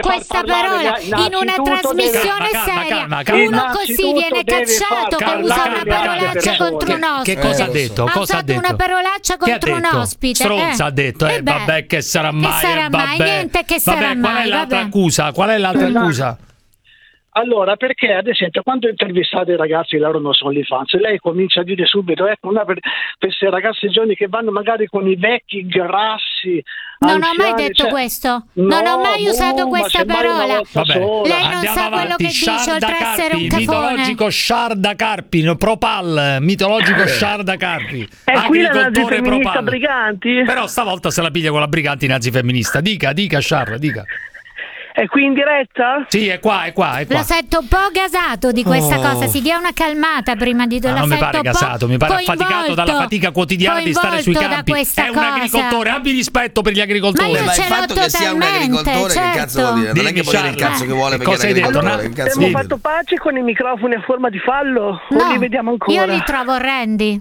questa parola in una trasmissione seria. Uno così viene cacciato che usa una parolaccia contro un ospite. Che cosa ha detto? Ha usato una parolaccia contro un ospite. Stronza ha detto, vabbè, che sarà mai? Che sarà mai? Niente che sarà mai. Qual è l'altra accusa? Qual è l'altra accusa? Allora, perché ad esempio quando intervistate i ragazzi loro non sono OnlyFans, lei comincia a dire subito per queste ragazze giovani che vanno magari con i vecchi grassi. Non ho mai detto questo, non ho mai usato questa parola. Vabbè, lei non sa quello che dice, oltre a essere un cafone. Mitologico Sciarda Carpi, Propal, mitologico Sciarda Carpi. E qui la agricoltore nazifemminista Propal. Briganti? Però stavolta se la piglia con la Briganti nazifemminista. Dica Sciarra, dica. È qui in diretta? Sì, è qua. Lo sento un po' gasato di questa cosa, si dia una calmata prima di non mi pare gasato, mi pare affaticato dalla fatica quotidiana di stare sui campi. È un agricoltore, abbi rispetto per gli agricoltori. Ma io il fatto che sia un agricoltore, che cazzo vuol dire? Non è che può dire il cazzo che vuole perché è un agricoltore. Abbiamo fatto pace con i microfoni a forma di fallo? No, o li vediamo ancora? Io li trovo orrendi,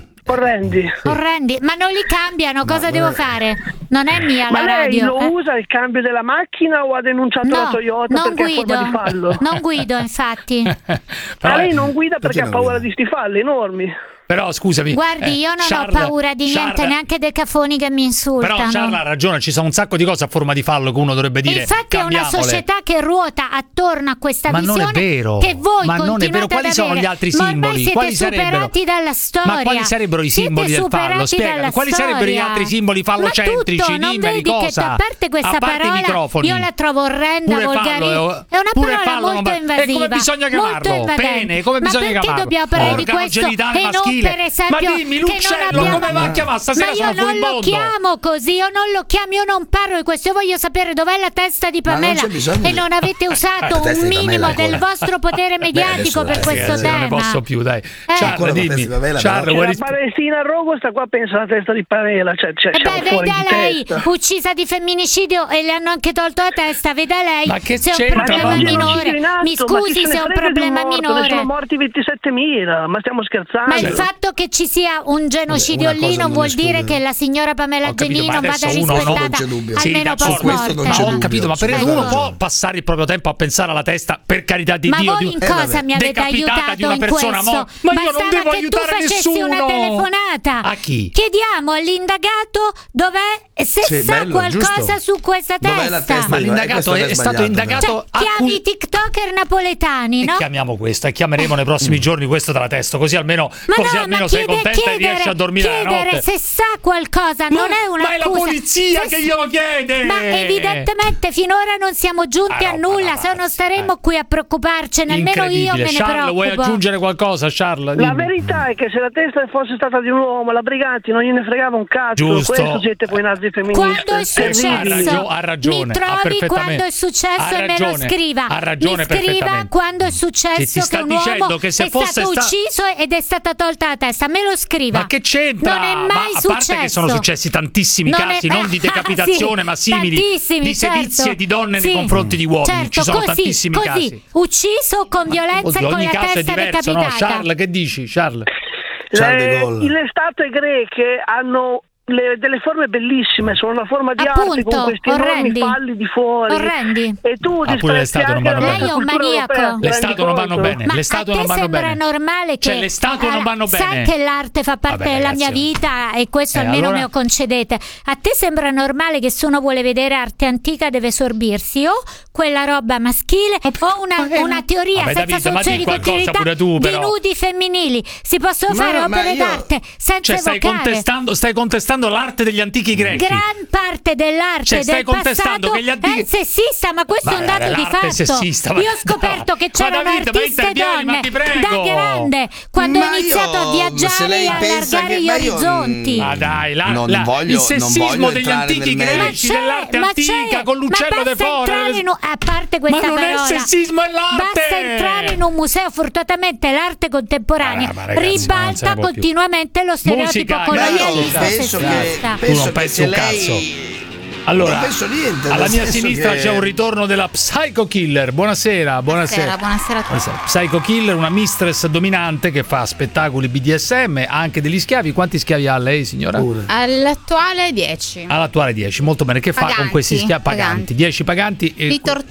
ma non li cambiano, cosa devo fare? Non è mia la radio. Ma lei lo usa il cambio della macchina o ha denunciato la Toyota perché è a forma di fallo? Non guido, infatti. Ma lei non guida perché ha paura di sti falli enormi? Però scusami, guardi, io non ho paura di niente, neanche dei cafoni che mi insultano. Però Charla ha ragione, ci sono un sacco di cose a forma di fallo che uno dovrebbe dire. Infatti è una società che ruota attorno a questa visione. Ma non è vero. Che voi ma non è vero. Quali sono gli altri simboli? Quali superati dalla storia. Ma quali sarebbero i simboli del fallo? Spiegami, quali sarebbero gli altri simboli fallocentrici? Dimmeli cosa. A parte questa parola, io la trovo orrenda, volgarissima. È una parola molto invasiva. Come bisogna chiamarlo? Bene, come bisogna chiamarlo? Ma perché dobbiamo parlare di questo e non per esempio dimmi l'uccello come va a chiamare stasera? Ma io non lo chiamo così, io non parlo di questo, io voglio sapere dov'è la testa di Pamela e non avete usato un minimo del vostro potere mediatico per questo tema. Non ne posso più, dai. Charla, dimmi. Charla, la Palestina Rogo sta qua, pensa alla testa di Pamela, veda lei, uccisa di femminicidio e le hanno anche tolto la testa, veda lei. Ma che se è un problema minore, mi scusi se è un problema minore. Ne sono morti 27.000, ma stiamo scherzando. Ma il fatto che ci sia un genocidio lì non vuol dire che la signora Pamela Genino vada rispettata almeno post morte. Ho capito, ma per uno può passare il proprio tempo a pensare alla testa, per carità di Dio, voi in cosa mi avete aiutato di una in persona questo? Ma io non devo aiutare tu facessi nessuno. Una telefonata. A chi? Chiediamo all'indagato dov'è, se sa qualcosa su questa testa. Ma l'indagato è stato indagato. Chiami i TikToker napoletani, no? Chiamiamo questo e chiameremo nei prossimi giorni questo dalla testa, così almeno sei contenta e riesci a dormire la notte. Se sa qualcosa, non è una ma è la polizia che glielo chiede. Ma evidentemente finora non siamo giunti a nulla, se non staremo qui a preoccuparcene, almeno io me ne preoccupo. Vuoi aggiungere qualcosa, Charles? La verità è che se la testa fosse stata di un uomo, la Briganti non gliene fregava un cazzo. Giusto. Questo siete poi nazi femministi. Quando è successo? Ha ragione. Mi trovi quando è successo e me lo scriva. Ha ragione, mi scriva quando è successo che un uomo è stato ucciso ed è stata tolta la testa. Me lo scriva. Ma che c'entra? Non è mai a successo. parte che sono successi tantissimi casi, non di decapitazione, ma simili, di sevizie di donne nei confronti di uomini. Ci sono tantissimi casi. Ucciso con violenza e con ogni la caso è testa diverso, no? decapitata. Charles, che dici, Charles? Le statue greche hanno delle forme bellissime, sono una forma di arte con questi enormi falli di fuori. Orrendi. E tu disprezzi anche la lei è un maniaco. Le statue non vanno bene. Ma le statue non vanno bene. Sembra normale che le statue non vanno bene. Sa che l'arte fa parte della mia vita e questo almeno me lo concedete. A te sembra normale che se uno vuole vedere arte antica deve sorbirsi o quella roba maschile o una teoria senza soluzione di continuità di nudi femminili. Si possono fare opere d'arte senza evocare. Stai contestando l'arte degli antichi greci. Gran parte dell'arte del passato è sessista, ma questo è un dato di fatto. Io ho scoperto che c'erano artiste donne da grande quando ho iniziato a viaggiare e a allargare gli orizzonti. Ma dai, il sessismo degli antichi greci, dell'arte antica con l'uccello de fore. A parte questa parola, ma non è sessismo, è l'arte. Basta entrare in un museo, fortunatamente l'arte contemporanea ribalta continuamente lo stereotipo colonialista sessista. Tu non pensi un cazzo. Allora, alla mia sinistra c'è un ritorno della Psycho Killer. Buonasera a tutti. Psycho Killer, una mistress dominante che fa spettacoli BDSM, anche degli schiavi. Quanti schiavi ha lei, signora? All'attuale 10. All'attuale 10, molto bene. Che fa con questi schiavi paganti? 10 paganti. Li